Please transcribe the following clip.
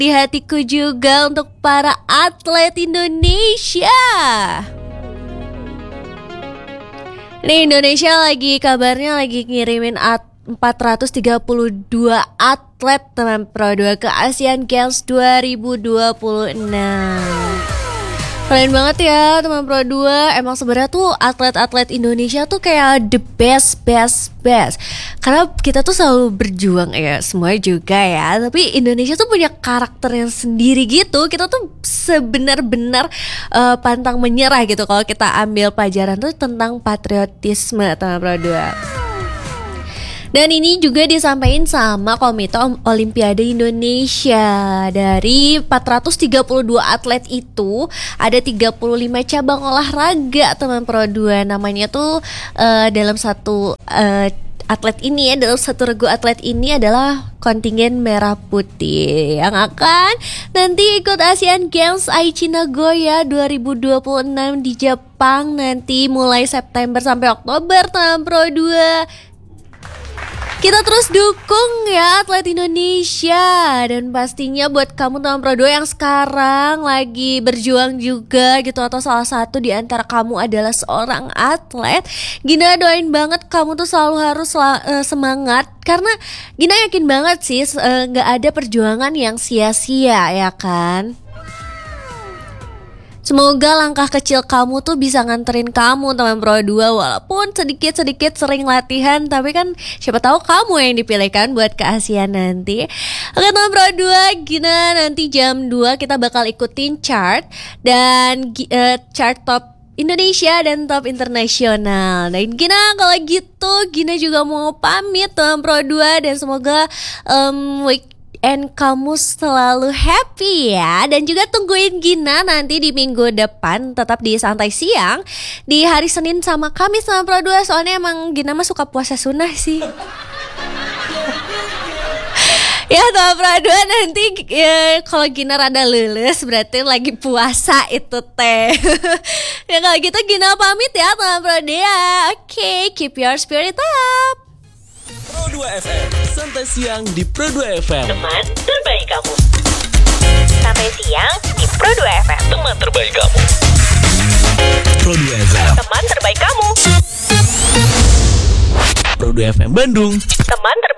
di hatiku juga untuk para atlet Indonesia. Nih Indonesia kabarnya lagi ngirimin 432 atlet teman Pro 2 ke Asian Games 2026. Keren banget ya teman Pro 2. Emang sebenarnya tuh atlet-atlet Indonesia tuh kayak the best. Karena kita tuh selalu berjuang ya, semua juga ya. Tapi Indonesia tuh punya karakter yang sendiri gitu. Kita tuh sebenar-benar pantang menyerah gitu. Kalau kita ambil pelajaran tuh tentang patriotisme teman Pro 2. Dan ini juga disampaikan sama Komite Olimpiade Indonesia. Dari 432 atlet itu ada 35 cabang olahraga teman Pro 2. Namanya tuh dalam satu atlet ini ya, dalam satu regu atlet ini adalah kontingen merah putih yang akan nanti ikut Asian Games Aichi Nagoya 2026 di Jepang nanti mulai September sampai Oktober teman Pro 2. Kita terus dukung ya atlet Indonesia. Dan pastinya buat kamu teman Pro 2 yang sekarang lagi berjuang juga gitu, atau salah satu di antara kamu adalah seorang atlet, Gina doain banget kamu tuh selalu harus semangat. Karena Gina yakin banget sih gak ada perjuangan yang sia-sia ya kan. Semoga langkah kecil kamu tuh bisa nganterin kamu teman Pro 2. Walaupun sedikit-sedikit sering latihan, tapi kan siapa tahu kamu yang dipilihkan buat ke Asia nanti. Oke teman Pro 2, Gina nanti jam 2 kita bakal ikutin chart. Dan chart top Indonesia dan top internasional. Dan Gina kalau gitu Gina juga mau pamit teman Pro 2. Dan semoga and kamu selalu happy ya. Dan juga tungguin Gina nanti di minggu depan, tetap di Santai Siang, di hari Senin sama Kamis sama Pro 2. Soalnya emang Gina mah suka puasa sunnah sih. Ya sama Pro 2 nanti kalau Gina rada leles berarti lagi puasa itu teh. Ya kalau gitu Gina pamit ya sama Pro 2. Oke, keep your spirit up. Pro 2 FM, Santai Siang di Pro 2 FM. Teman terbaik kamu. Santai Siang di Pro 2 FM. Teman terbaik kamu. Pro 2 FM. Teman terbaik kamu. Pro 2 FM Bandung. Teman terbaik